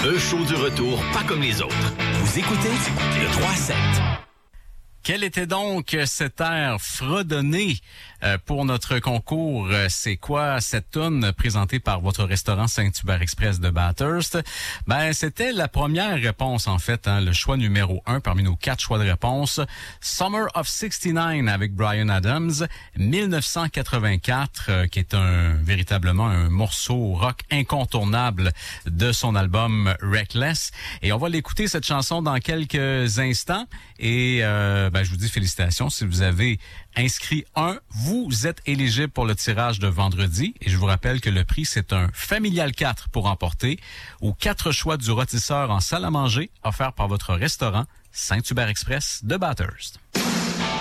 Un show du retour pas comme les autres. Vous écoutez le 3-7. Quel était donc cet air fredonné pour notre concours? C'est quoi cette toune présentée par votre restaurant Saint-Hubert Express de Bathurst? Ben, c'était la première réponse, en fait, le choix numéro 1 parmi nos 4 choix de réponse. Summer of 69 avec Bryan Adams, 1984, qui est véritablement un morceau rock incontournable de son album Reckless. Et on va l'écouter, cette chanson, dans quelques instants. Et je vous dis félicitations. Si vous avez inscrit vous êtes éligible pour le tirage de vendredi. Et je vous rappelle que le prix, c'est un Familial 4 pour emporter ou 4 choix du rôtisseur en salle à manger offert par votre restaurant Saint-Hubert Express de Bathurst.